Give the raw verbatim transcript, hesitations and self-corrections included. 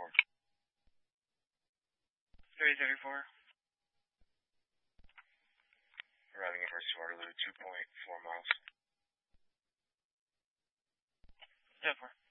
thirty-four. three thirty-four. Arriving at Mercy Waterloo, two point four miles. ten four.